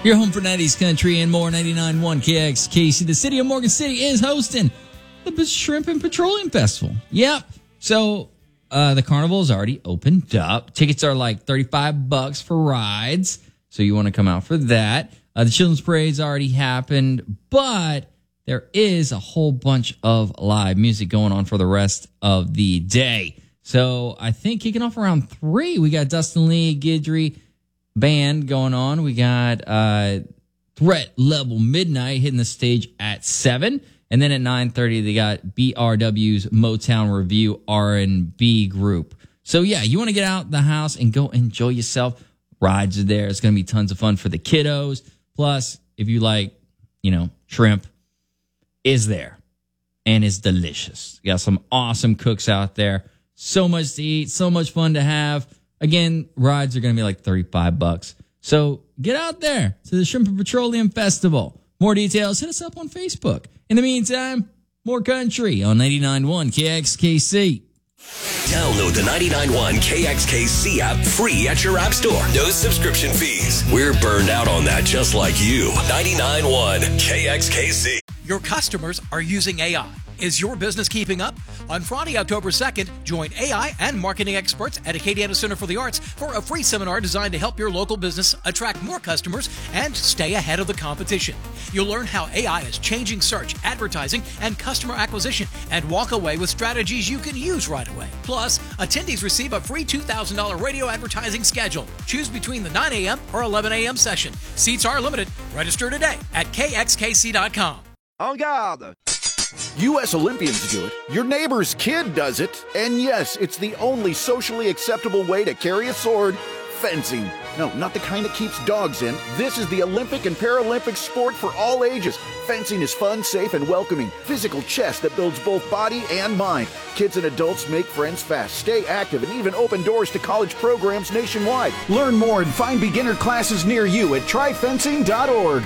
Your home for 90s country and more. 99.1 KXKC. The city of Morgan City is hosting the Shrimp and Petroleum Festival. Yep. So the carnival's already opened up. Tickets are like $35 for rides. So you want to come out for that. The Children's Parade's already happened, but there is a whole bunch of live music going on for the rest of the day. So I think kicking off around 3, we got Dustin Lee, Guidry Band going on. We got Threat Level Midnight hitting the stage at 7. And then at 9:30, they got BRW's Motown Review R&B group. So yeah, you want to get out the house and go enjoy yourself. Rides are there. It's going to be tons of fun for the kiddos. Plus, if you like, shrimp, is there. And it's delicious. You got some awesome cooks out there. So much to eat, so much fun to have. Again, rides are going to be like $35. So get out there to the Shrimp and Petroleum Festival. More details, hit us up on Facebook. In the meantime, more country on 99.1 KXKC. Download the 99.1 KXKC app free at your app store. No subscription fees. We're burned out on that just like you. 99.1 KXKC. Your customers are using AI. Is your business keeping up? On Friday, October 2nd, join AI and marketing experts at Acadiana Center for the Arts for a free seminar designed to help your local business attract more customers and stay ahead of the competition. You'll learn how AI is changing search, advertising, and customer acquisition, and walk away with strategies you can use right away. Plus, attendees receive a free $2,000 radio advertising schedule. Choose between the 9 a.m. or 11 a.m. session. Seats are limited. Register today at kxkc.com. En garde! U.S. Olympians do it, your neighbor's kid does it, and yes, it's the only socially acceptable way to carry a sword, fencing. No, not the kind that keeps dogs in. This is the Olympic and Paralympic sport for all ages. Fencing is fun, safe, and welcoming. Physical chess that builds both body and mind. Kids and adults make friends fast, stay active, and even open doors to college programs nationwide. Learn more and find beginner classes near you at tryfencing.org.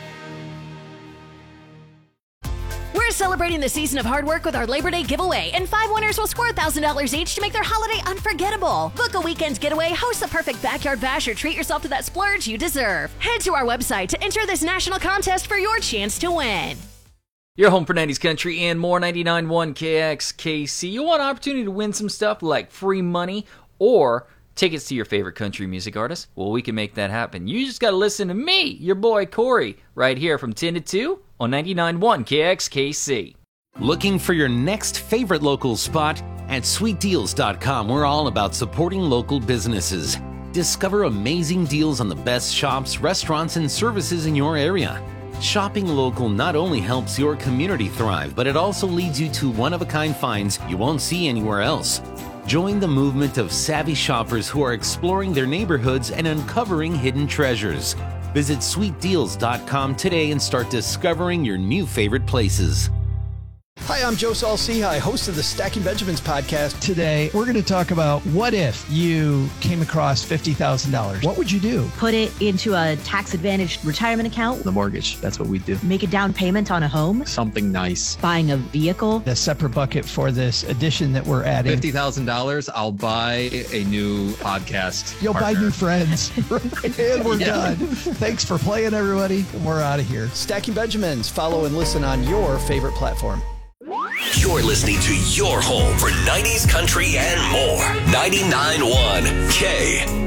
We're celebrating the season of hard work with our Labor Day giveaway, and 5 winners will score $1,000 each to make their holiday unforgettable. Book a weekend's getaway, host the perfect backyard bash, or treat yourself to that splurge you deserve. Head to our website to enter this national contest for your chance to win. Your home for 90s country and more. 99.1 KXKC. You want an opportunity to win some stuff like free money or tickets to your favorite country music artist? Well, we can make that happen. You just got to listen to me, your boy Corey, right here from 10 to 2 on 99.1 KXKC. Looking for your next favorite local spot? At sweetdeals.com, we're all about supporting local businesses. Discover amazing deals on the best shops, restaurants, and services in your area. Shopping local not only helps your community thrive, but it also leads you to one-of-a-kind finds you won't see anywhere else. Join the movement of savvy shoppers who are exploring their neighborhoods and uncovering hidden treasures. Visit sweetdeals.com today and start discovering your new favorite places. Hi, I'm Joe Saul-Sehy, host of the Stacking Benjamins podcast. Today, we're going to talk about what if you came across $50,000? What would you do? Put it into a tax-advantaged retirement account. The mortgage, that's what we do. Make a down payment on a home. Something nice. Buying a vehicle. A separate bucket for this addition that we're adding. $50,000, I'll buy a new podcast. You'll partner. buy new friends. And we're done. Thanks for playing, everybody. We're out of here. Stacking Benjamins. Follow and listen on your favorite platform. You're listening to your home for 90s country and more. 99.1 K